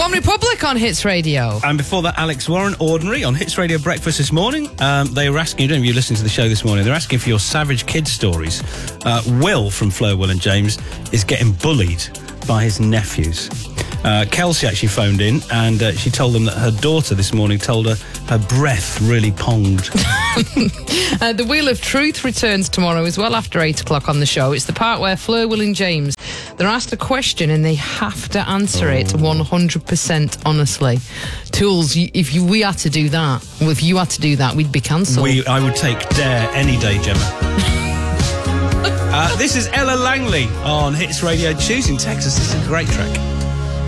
One Republic on Hits Radio. And before that, Alex Warren, Ordinary, on Hits Radio Breakfast this morning. They were asking, I don't know if you listened to the show this morning, they're asking for your Savage Kids stories. Will from Flo, Will and James is getting bullied by his nephews. Kelsey actually phoned in and she told them that her daughter this morning told her breath really ponged. The Wheel of Truth returns tomorrow as well after 8 o'clock on the show. It's the part where Flo, Will and James, they're asked a question and they have to answer it 100% honestly. Tools, if we had to do that, well, if you had to do that, we'd be cancelled. I would take Dare any day, Gemma. This is Ella Langley on Hits Radio. Choosing Texas. This is a great track.